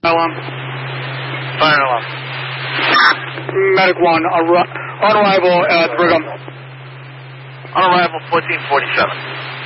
alarm. Fire alarm. Medic 1, on arrival at Brigham. On arrival, 1447.